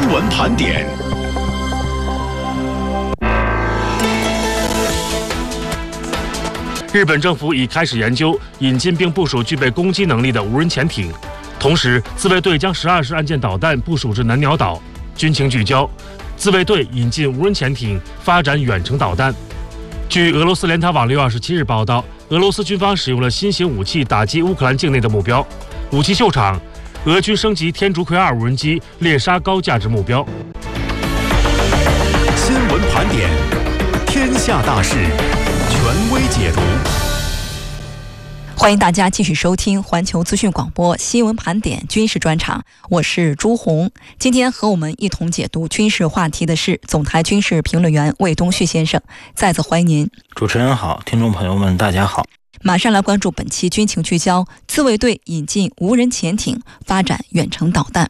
闻盘点。 日本政府已开始研究引进并部署具备攻击能力的无人潜艇，同时自卫队将12式岸舰导弹部署至南鸟岛。军情聚焦：自卫队引进无人潜艇，发展远程导弹。据俄罗斯联塔网6月27日报道，俄罗斯军方使用了新型武器打击乌克兰境内的目标。武器秀场，俄军升级天竺葵2无人机猎杀高价值目标。 新闻盘点，天下大事，权威解读。 欢迎大家继续收听环球资讯广播新闻盘点军事专场，我是朱红。今天和我们一同解读军事话题的是总台军事评论员魏东旭先生，再次欢迎您。 主持人好，听众朋友们大家好。 马上来关注本期军情聚焦：自卫队引进无人潜艇，发展远程导弹。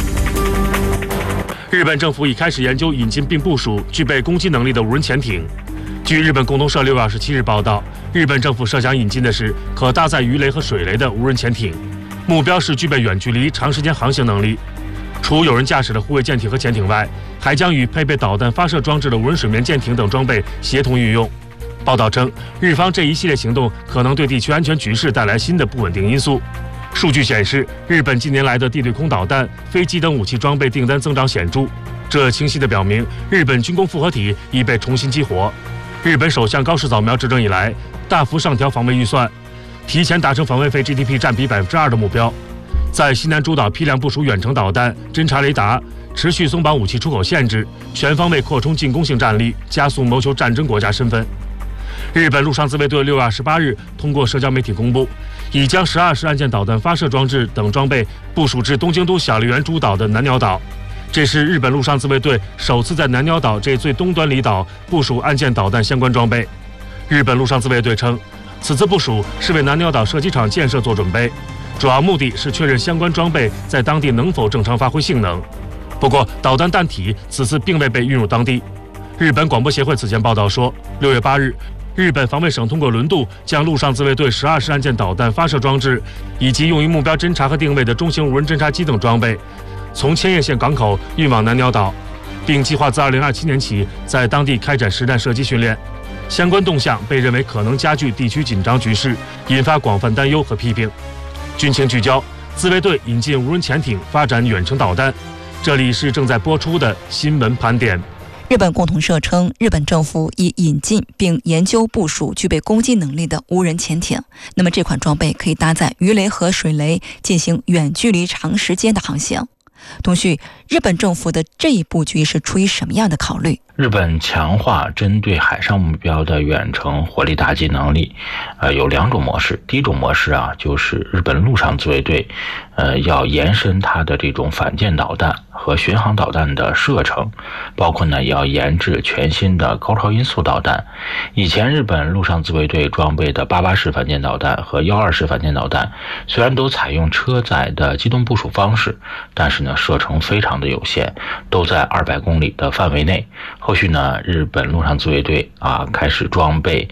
日本政府已开始研究引进并部署具备攻击能力的无人潜艇。据日本共同社6月27日报道，日本政府设想引进的是可搭载鱼雷和水雷的无人潜艇，目标是具备远距离、长时间航行能力。除有人驾驶的护卫舰艇和潜艇外，还将与配备导弹发射装置的无人水面舰艇等装备协同运用。报道称，日方这一系列行动可能对地区安全局势带来新的不稳定因素。数据显示，日本近年来的地对空导弹、飞机等武器装备订单增长显著，这清晰地表明日本军工复合体已被重新激活。日本首相高市早苗执政以来，大幅上调防卫预算，提前达成防卫费 GDP 占比2%的目标。在西南诸岛批量部署远程导弹、侦察雷达，持续松绑武器出口限制，全方位扩充进攻性战力，加速谋求战争国家身份。日本陆上自卫队6月28日通过社交媒体公布，已将12式岸舰导弹发射装置等装备部署至东京都小笠原诸岛的南鸟岛。这是日本陆上自卫队首次在南鸟岛这最东端离岛部署岸舰导弹相关装备。日本陆上自卫队称，此次部署是为南鸟岛射击场建设做准备，主要目的是确认相关装备在当地能否正常发挥性能。不过，导弹弹体此次并未被运入当地。日本广播协会此前报道说，6月8日，日本防卫省通过轮渡将陆上自卫队12式岸舰导弹发射装置以及用于目标侦察和定位的中型无人侦察机等装备从千叶县港口运往南鸟岛，并计划自2027年起在当地开展实战射击训练。相关动向被认为可能加剧地区紧张局势，引发广泛担忧和批评。军情聚焦：自卫队引进无人潜艇，发展远程导弹。这里是正在播出的新闻盘点。 日本共同社称，日本政府已引进并研究部署具备攻击能力的无人潜艇。那么这款装备可以搭载鱼雷和水雷，进行远距离长时间的航行。东旭，日本政府的这一布局是出于什么样的考虑？ 日本强化针对海上目标的远程火力打击能力，有两种模式。第一种模式啊，就是日本陆上自卫队，要延伸它的这种反舰导弹和巡航导弹的射程，包括呢，也要研制全新的高超音速导弹。以前日本陆上自卫队装备的88式反舰导弹和12式反舰导弹，虽然都采用车载的机动部署方式，但是呢，射程非常的有限，都在200公里的范围内。后续呢，日本陆上自卫队开始装备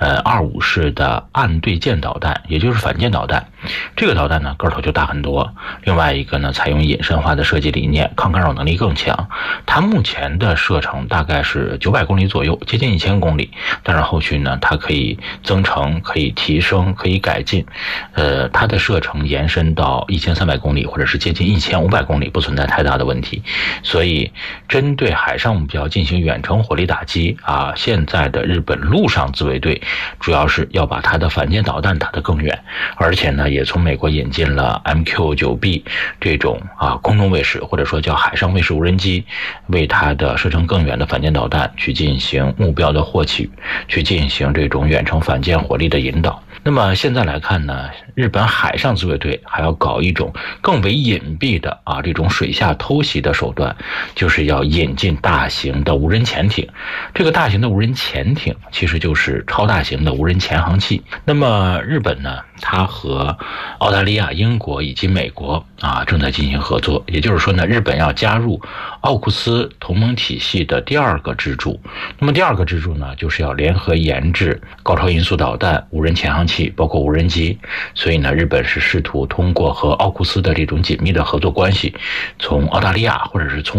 25式的岸对舰导弹，也就是反舰导弹。这个导弹呢，个头就大很多。另外一个呢，采用隐身化的设计理念，抗干扰能力更强。它目前的射程大概是900公里左右，接近1000公里。但是后续呢，它可以增程，可以提升，可以改进。它的射程延伸到1300公里，或者是接近1500公里，不存在太大的问题。所以，针对海上目标进行远程火力打击现在的日本陆上自卫队主要是要把它的反舰导弹打得更远，而且呢，也从美国引进了 MQ-9B 这种空中卫士，或者说叫海上卫士无人机，为它的射程更远的反舰导弹去进行目标的获取，去进行这种远程反舰火力的引导。那么现在来看呢，日本海上自卫队还要搞一种更为隐蔽的这种水下偷袭的手段，就是要引进大型的无人潜艇。这个大型的无人潜艇其实就是超大型的无人潜航器。那么日本呢，它和澳大利亚、英国以及美国正在进行合作，也就是说呢，日本要加入奥库斯同盟体系的第二个支柱。那么第二个支柱呢，就是要联合研制高超音速导弹、无人潜航器，包括无人机。所以呢，日本是试图通过和奥库斯的这种紧密的合作关系，从澳大利亚或者是从